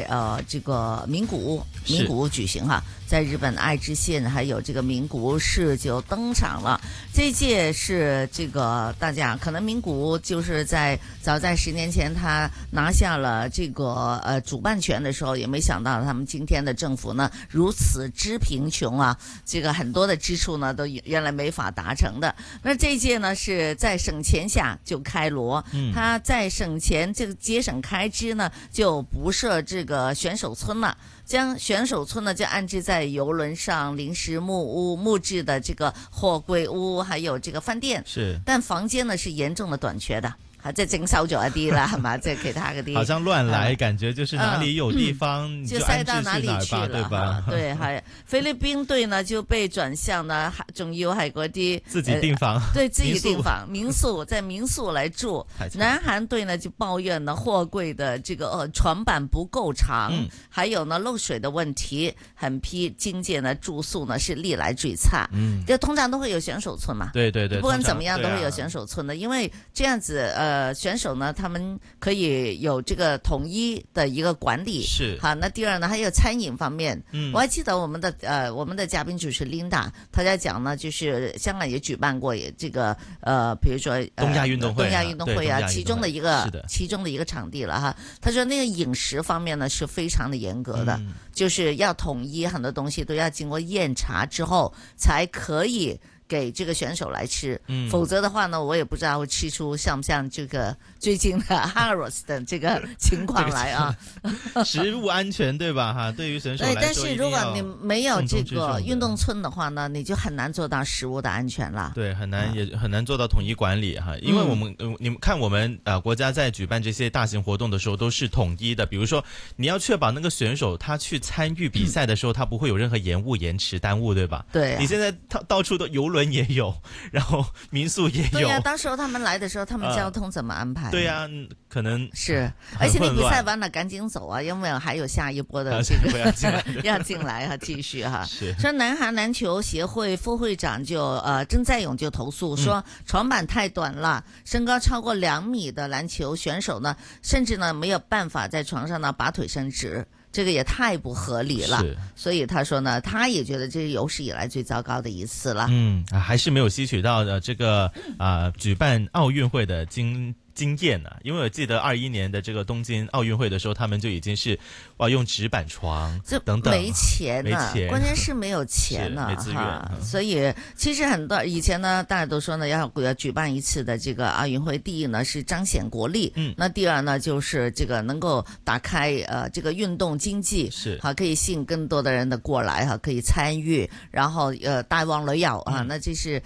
这个名古屋举行哈，在日本爱知县还有这个名古屋市就登场了。这一届是这个大家可能名古屋就是早在10年前他拿下了这个主办权的时候，也没想到他们今天的政府呢如此之贫穷啊，这个很多的支出呢都原来没法达成的。那这一届呢是在省钱下就开锣，他在省钱这个节省开支呢就不设这个选手村了。将选手村呢就安置在邮轮上、临时木屋、木质的这个货柜屋，还有这个饭店。 是， 但房間呢是嚴重的短缺的。即係整收咗一啲啦，係嘛？即係其他嗰啲， 好像亂來，感覺就是哪裡有地方你就安置去哪兒吧，對吧？ 對，係菲律賓隊呢就被轉向呢，仲要係嗰啲自己訂房， 對自己訂房民宿，在民宿來住。南韓隊呢就抱怨呢貨櫃的這個船板不夠長，還有呢漏水的問題，很批經濟呢住宿呢是歷來最差。就通常都會有選手村嘛， 對對對， 不管怎麼樣都會有選手村的，因為這樣子選手呢，他們可以有這個統一的一個管理。 是好，那第二呢，還有餐飲方面。我還記得我們的嘉賓主持 Linda，她在講呢，就是香港也舉辦過這個比如說東亞運動會啊， 其中的一個場地了哈。她說那個飲食方面呢是非常的嚴格的，就是要統一，很多東西都要經過驗查之後才可以給這個選手來吃，否則的話呢，我也不知道會吃出像不像這個最近的 Harris 的這個情況來啊。 食物安全對吧？哈，對於選手來說， 但是如果你沒有這個運動村的話呢，你就很難做到食物的安全了。 對，很難也很難做到統一管理哈，因為我們你們看我們國家在舉辦這些大型活動的時候都是統一的，比如說你要確保那個選手他去參與比賽的時候，他不會有任何延誤、延遲、耽誤，對吧？對，你現在到處都遊輪也有，然後民宿也有。 對呀，到時候他們來的時候，他們交通怎麼安排？ 對呀，可能是，而且你比賽完了趕緊走啊，因為還有下一波的這個要進來哈，繼續哈。是。說南韓籃球協會副會長就曾在勇就投訴說，床板太短了，身高超過2米的籃球選手呢，甚至呢沒有辦法在床上呢拔腿伸直。這個也太不合理了，所以他說呢，他也覺得這是有史以來最糟糕的一次了。 還是沒有吸取到的這個舉辦奧運會的經驗啊，因為我記得21年的這個東京奧運會的時候，他們就已經是用紙板床等等， 沒錢啊，關鍵是沒有錢啊， 沒資源。 所以其實很多以前呢，大家都說呢，要舉辦一次的這個奧運會，第一呢是彰顯國力，那第二呢就是這個能夠打開這個運動經濟，是可以吸引更多的人的過來哈，可以參與，然後帶旺旅遊啊，那這是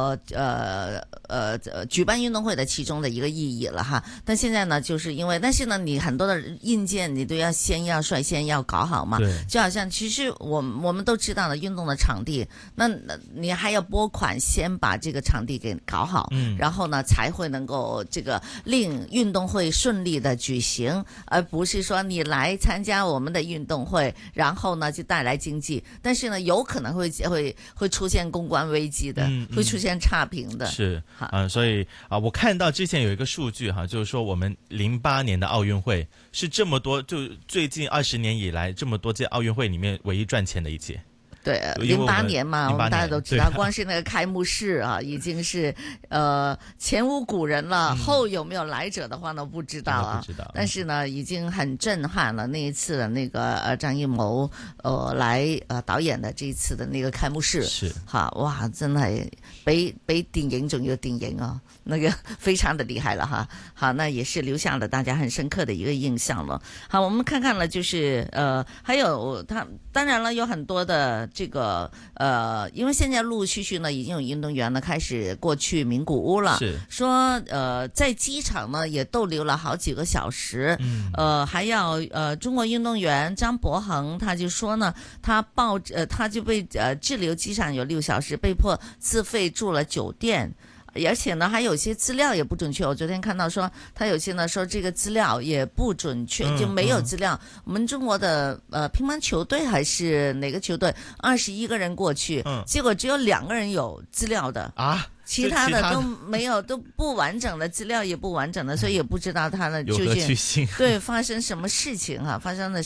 舉辦運動會的其中的一個意義了哈。但現在呢，就是因為但是呢，你很多的硬件你都要率先要搞好嘛，就好像其實我們都知道了運動的場地，那你還要撥款先把這個場地給搞好，然後呢才會能夠這個令運動會順利的舉行，而不是說你來參加我們的運動會，然後呢就帶來經濟，但是呢有可能會出現公關危機的，會出現差評的。是所以我看到之前有一個數據哈，就是說我們08年的奧運會是這麼多，就最近20年以來這麼多屆奧運會裡面唯一賺錢的一屆。 對，08年嘛，我們大家都知道，光是那個開幕式啊，已經是前無古人了，後有沒有來者的話呢，不知道啊。但是呢，已經很震撼了。那一次的那個張藝謀來導演的這一次的那個開幕式，是哈，哇，真係比電影仲要電影啊，那個非常的厲害了哈。好，那也是留下了大家很深刻的一個印象了。好，我們看看了，就是還有當然了，有很多的。這個因為現在陸陸續續呢，已經有運動員呢開始過去名古屋了。是說在機場呢也逗留了好幾個小時。還要中國運動員張博恒他就說呢，他就被滯留機場有6小時，被迫自費住了酒店。而且呢，還有些資料也不準確。我昨天看到說，他有些呢說這個資料也不準確，就沒有資料。我們中國的乒乓球隊還是哪個球隊，21個人過去，結果只有2個人有資料的啊。其他的都沒有，都不完整的資料也不完整的，所以也不知道他的究竟對發生什麼事情哈，發生了